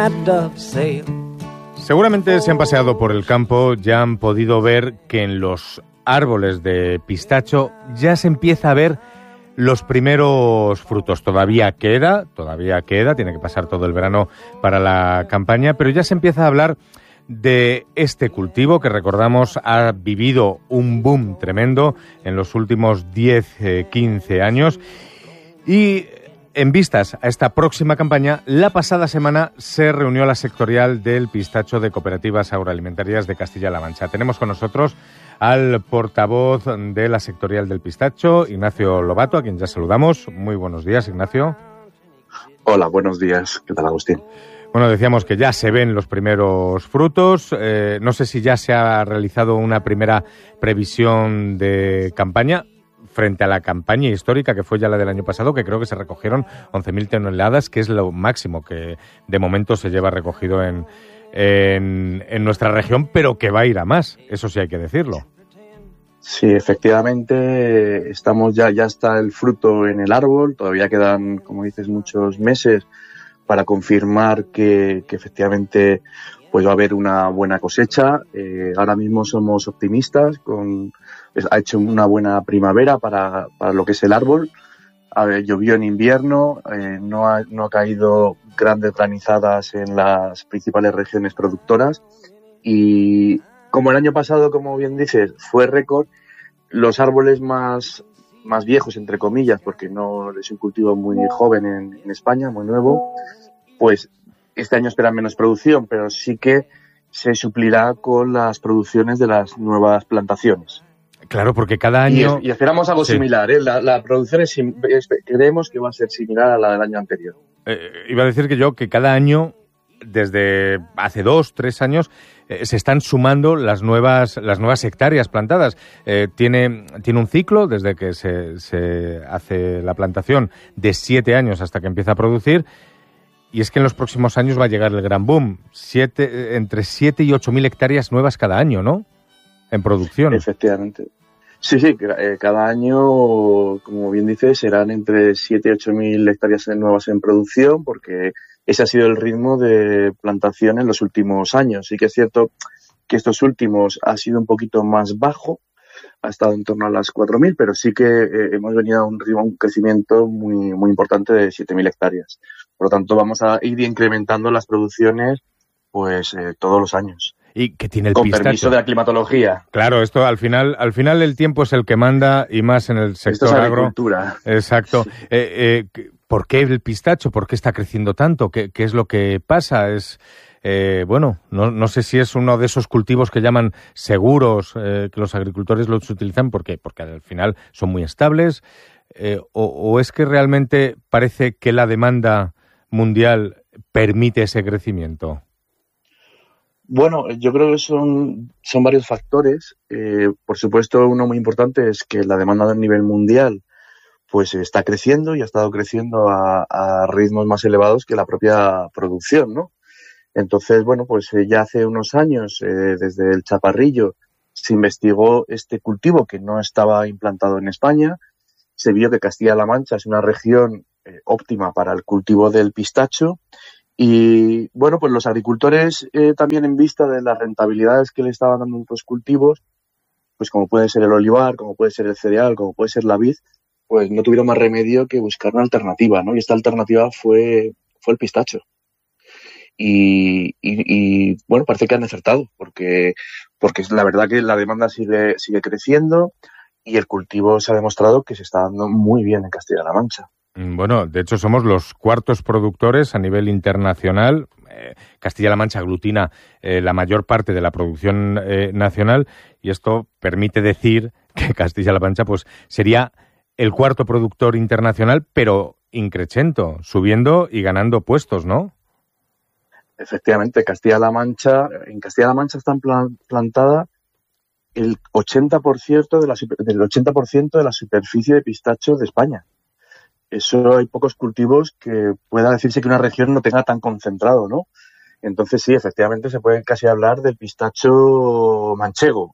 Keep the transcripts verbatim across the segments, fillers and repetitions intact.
Seguramente se han paseado por el campo, ya han podido ver que en los árboles de pistacho ya se empieza a ver los primeros frutos. Todavía queda, todavía queda, tiene que pasar todo el verano para la campaña, pero ya se empieza a hablar de este cultivo que, recordamos, ha vivido un boom tremendo en los últimos diez, quince años. Y en vistas a esta próxima campaña, la pasada semana se reunió la sectorial del pistacho de Cooperativas Agroalimentarias de Castilla-La Mancha. Tenemos con nosotros al portavoz de la sectorial del pistacho, Ignacio Lobato, a quien ya saludamos. Muy buenos días, Ignacio. Hola, buenos días. ¿Qué tal, Agustín? Bueno, decíamos que ya se ven los primeros frutos. Eh, no sé si ya se ha realizado una primera previsión de campaña frente a la campaña histórica que fue ya la del año pasado, que creo que se recogieron once mil toneladas, que es lo máximo que de momento se lleva recogido en, en, en nuestra región, pero que va a ir a más, eso sí hay que decirlo. Sí, efectivamente, estamos ya, ya está el fruto en el árbol, todavía quedan, como dices, muchos meses para confirmar que, que efectivamente pues va a haber una buena cosecha. Eh, ahora mismo somos optimistas, con ha hecho una buena primavera para, para lo que es el árbol. A ver, llovió en invierno, eh, no, ha, no ha caído grandes granizadas en las principales regiones productoras y como el año pasado, como bien dices, fue récord, los árboles más, más viejos, entre comillas, porque no es un cultivo muy joven en, en España, muy nuevo, pues este año esperan menos producción, pero sí que se suplirá con las producciones de las nuevas plantaciones. Claro, porque cada año... Y, y esperamos algo sí. similar, ¿eh? La, la producción es, es, creemos que va a ser similar a la del año anterior. Eh, iba a decir que yo, que cada año, desde hace dos, tres años, eh, se están sumando las nuevas las nuevas hectáreas plantadas. Eh, tiene, tiene un ciclo desde que se, se hace la plantación de siete años hasta que empieza a producir. Y es que en los próximos años va a llegar el gran boom. Siete, entre siete y ocho mil hectáreas nuevas cada año, ¿no? En producción. Efectivamente. Sí, sí, cada año, como bien dices, serán entre siete y ocho mil hectáreas nuevas en producción, porque ese ha sido el ritmo de plantación en los últimos años. Sí que es cierto que estos últimos ha sido un poquito más bajo, ha estado en torno a las cuatro mil, pero sí que eh, hemos venido a un ritmo, un crecimiento muy, muy importante de siete mil hectáreas. Por lo tanto, vamos a ir incrementando las producciones pues eh, todos los años. Y que tiene el Con pistacho. permiso de la climatología. Claro, esto al final, al final el tiempo es el que manda y más en el sector esto es agro. Agricultura. Exacto. Eh, eh, ¿Por qué el pistacho? ¿Por qué está creciendo tanto? ¿Qué, qué es lo que pasa? Es eh, bueno, no, no sé si es uno de esos cultivos que llaman seguros, eh, que los agricultores los utilizan porque porque al final son muy estables, eh, o, o es que realmente parece que la demanda mundial permite ese crecimiento. Bueno, yo creo que son, son varios factores. Eh, por supuesto, uno muy importante es que la demanda a nivel mundial pues está creciendo y ha estado creciendo a, a ritmos más elevados que la propia producción, ¿no? Entonces, bueno, pues eh, ya hace unos años, eh, desde el Chaparrillo, se investigó este cultivo que no estaba implantado en España. Se vio que Castilla-La Mancha es una región eh, óptima para el cultivo del pistacho. Y bueno, pues los agricultores eh, también en vista de las rentabilidades que le estaban dando otros cultivos, pues como puede ser el olivar, como puede ser el cereal, como puede ser la vid, pues no tuvieron más remedio que buscar una alternativa, ¿no? Y esta alternativa fue, fue el pistacho. Y, y, y bueno, parece que han acertado, porque, porque es la verdad que la demanda sigue, sigue creciendo y el cultivo se ha demostrado que se está dando muy bien en Castilla-La Mancha. Bueno, de hecho somos los cuartos productores a nivel internacional. Eh, Castilla-La Mancha aglutina eh, la mayor parte de la producción eh, nacional y esto permite decir que Castilla-La Mancha pues sería el cuarto productor internacional, pero increchento, subiendo y ganando puestos, ¿no? Efectivamente, Castilla-La Mancha, en Castilla-La Mancha están plan, plantada el ochenta por ciento de la del ochenta por ciento de la superficie de pistacho de España. Eso hay pocos cultivos que pueda decirse que una región no tenga tan concentrado, ¿no? Entonces sí, efectivamente se puede casi hablar del pistacho manchego,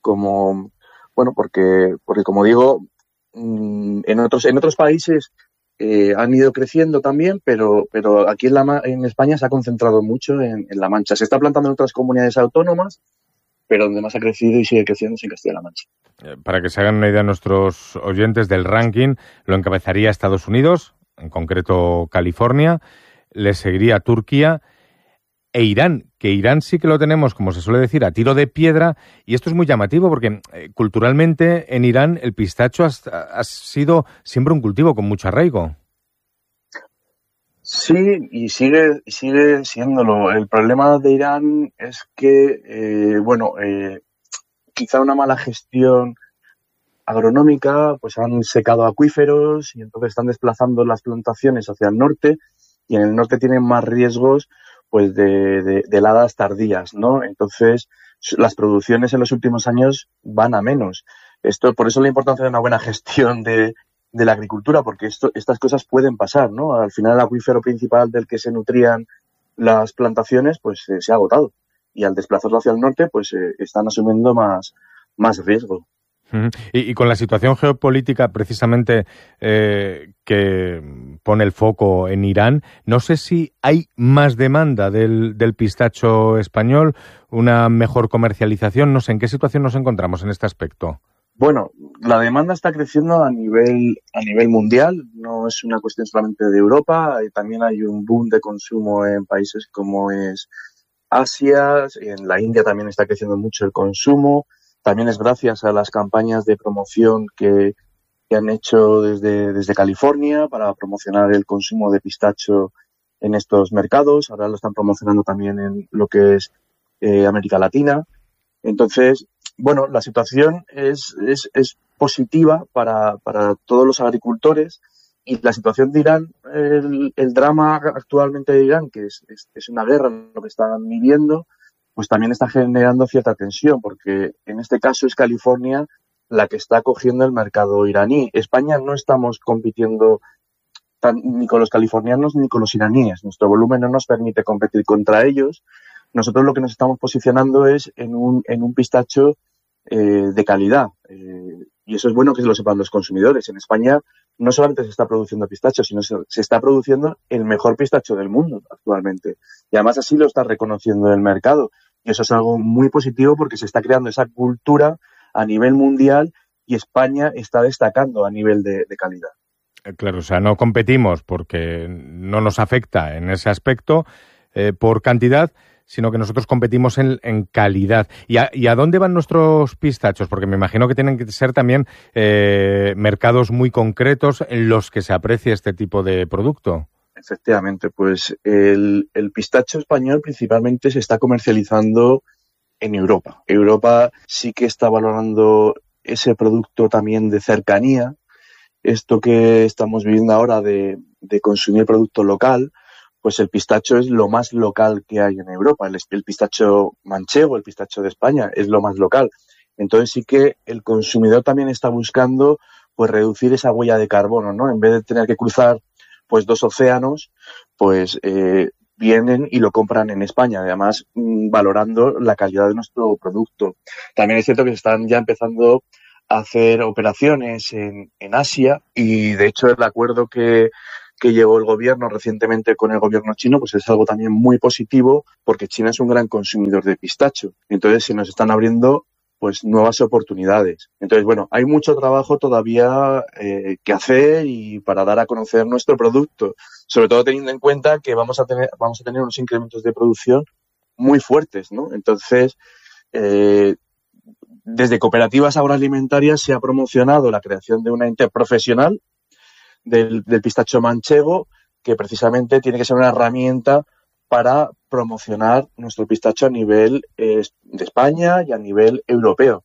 como, bueno, porque, porque como digo, en otros, en otros países eh, han ido creciendo también, pero, pero aquí en, la, en España se ha concentrado mucho en, en La Mancha. Se está plantando en otras comunidades autónomas, pero donde más ha crecido y sigue creciendo es en Castilla-La Mancha. Para que se hagan una idea nuestros oyentes del ranking, lo encabezaría Estados Unidos, en concreto California, le seguiría Turquía e Irán, que Irán sí que lo tenemos, como se suele decir, a tiro de piedra, y esto es muy llamativo porque eh, culturalmente en Irán el pistacho ha, ha sido siempre un cultivo con mucho arraigo. Sí, y sigue sigue siéndolo. El problema de Irán es que, eh, bueno, eh, quizá una mala gestión agronómica, pues han secado acuíferos y entonces están desplazando las plantaciones hacia el norte, y en el norte tienen más riesgos pues de, de, de heladas tardías, ¿no? Entonces las producciones en los últimos años van a menos. Esto, por eso la importancia de una buena gestión de, de la agricultura, porque esto, estas cosas pueden pasar, ¿no? Al final el acuífero principal del que se nutrían las plantaciones pues eh, se ha agotado, y al desplazarlo hacia el norte pues eh, están asumiendo más, más riesgo. Y, y con la situación geopolítica precisamente eh, que pone el foco en Irán, no sé si hay más demanda del, del pistacho español, una mejor comercialización, no sé en qué situación nos encontramos en este aspecto. Bueno, la demanda está creciendo a nivel a nivel mundial, no es una cuestión solamente de Europa, también hay un boom de consumo en países como es Asia, en la India también está creciendo mucho el consumo. También es gracias a las campañas de promoción que, que han hecho desde, desde California para promocionar el consumo de pistacho en estos mercados. Ahora lo están promocionando también en lo que es eh, América Latina. Entonces, bueno, la situación es, es, es positiva para, para todos los agricultores, y la situación de Irán, el, el drama actualmente de Irán, que es, es, es una guerra lo que están viviendo, pues también está generando cierta tensión, porque en este caso es California la que está cogiendo el mercado iraní. España no estamos compitiendo tan, ni con los californianos ni con los iraníes. Nuestro volumen no nos permite competir contra ellos. Nosotros lo que nos estamos posicionando es en un, en un pistacho eh, de calidad. Eh, y eso es bueno que lo sepan los consumidores. En España no solamente se está produciendo pistacho, sino se, se está produciendo el mejor pistacho del mundo actualmente. Y además así lo está reconociendo el mercado. Y eso es algo muy positivo porque se está creando esa cultura a nivel mundial y España está destacando a nivel de, de calidad. Claro, o sea, no competimos porque no nos afecta en ese aspecto eh, por cantidad, sino que nosotros competimos en, en calidad. ¿Y a, ¿Y a dónde van nuestros pistachos? Porque me imagino que tienen que ser también eh, mercados muy concretos en los que se aprecie este tipo de producto. Efectivamente, pues el, el pistacho español principalmente se está comercializando en Europa. Europa sí que está valorando ese producto también de cercanía, esto que estamos viviendo ahora de, de consumir producto local, pues el pistacho es lo más local que hay en Europa. El, el pistacho manchego, el pistacho de España, es lo más local. Entonces sí que el consumidor también está buscando pues reducir esa huella de carbono, ¿no? En vez de tener que cruzar pues dos océanos, pues eh, vienen y lo compran en España, además mmm, valorando la calidad de nuestro producto. También es cierto que se están ya empezando a hacer operaciones en, en Asia, y de hecho el acuerdo que, que llevó el gobierno recientemente con el gobierno chino, pues es algo también muy positivo, porque China es un gran consumidor de pistacho. Entonces se nos están abriendo pues nuevas oportunidades. Entonces, bueno, hay mucho trabajo todavía eh, que hacer y para dar a conocer nuestro producto, sobre todo teniendo en cuenta que vamos a tener vamos a tener unos incrementos de producción muy fuertes, ¿no? Entonces, eh, desde Cooperativas Agroalimentarias se ha promocionado la creación de una ente profesional del, del pistacho manchego, que precisamente tiene que ser una herramienta para promocionar nuestro pistacho a nivel eh, de España y a nivel europeo.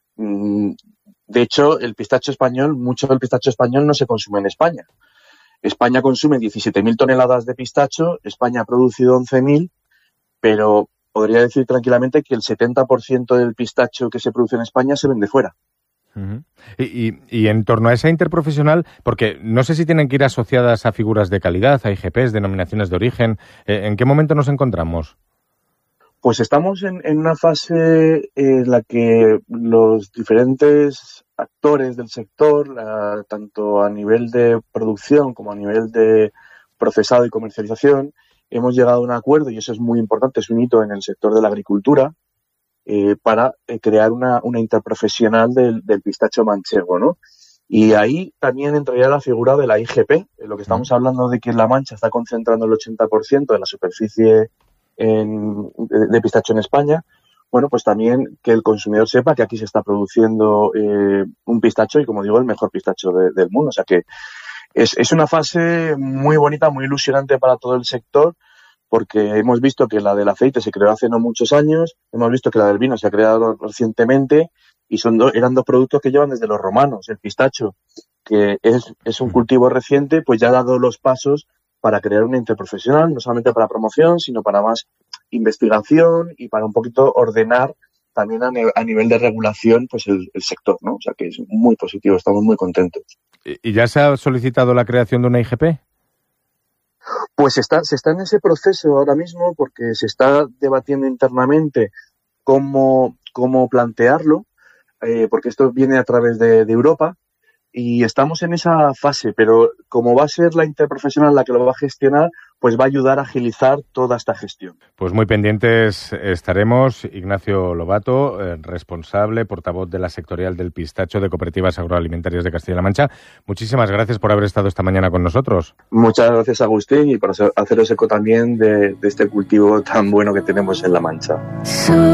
Mm, de hecho, el pistacho español, mucho del pistacho español no se consume en España. España consume diecisiete mil toneladas de pistacho, España ha producido once mil, pero podría decir tranquilamente que el setenta por ciento del pistacho que se produce en España se vende fuera. Uh-huh. Y, y, y en torno a esa interprofesional, porque no sé si tienen que ir asociadas a figuras de calidad, a I G Ps, denominaciones de origen, eh, ¿en qué momento nos encontramos? Pues estamos en, en una fase en la que los diferentes actores del sector, la, tanto a nivel de producción como a nivel de procesado y comercialización, hemos llegado a un acuerdo, y eso es muy importante, es un hito en el sector de la agricultura, eh, para eh, crear una, una interprofesional del, del pistacho manchego, ¿no? Y ahí también entraría la figura de la I G P, en lo que estamos hablando de que La Mancha está concentrando el ochenta por ciento de la superficie en, de, de pistacho en España. Bueno, pues también que el consumidor sepa que aquí se está produciendo eh, un pistacho y, como digo, el mejor pistacho de, del mundo. O sea que es, es una fase muy bonita, muy ilusionante para todo el sector, porque hemos visto que la del aceite se creó hace no muchos años, hemos visto que la del vino se ha creado recientemente, y son do, eran dos productos que llevan desde los romanos. El pistacho, que es, es un cultivo reciente, pues ya ha dado los pasos para crear una interprofesional, no solamente para promoción, sino para más investigación y para un poquito ordenar también a, ne- a nivel de regulación pues el, el sector, ¿no? O sea que es muy positivo, estamos muy contentos. ¿Y ya se ha solicitado la creación de una I G P? Pues está, se está en ese proceso ahora mismo, porque se está debatiendo internamente cómo, cómo plantearlo, eh, porque esto viene a través de, de Europa, y estamos en esa fase, pero como va a ser la interprofesional la que lo va a gestionar, pues va a ayudar a agilizar toda esta gestión. Pues muy pendientes estaremos. Ignacio Lobato, eh, responsable, portavoz de la sectorial del pistacho de Cooperativas Agroalimentarias de Castilla-La Mancha. Muchísimas gracias por haber estado esta mañana con nosotros. Muchas gracias, Agustín, y por haceros eco también de, de este cultivo tan bueno que tenemos en La Mancha.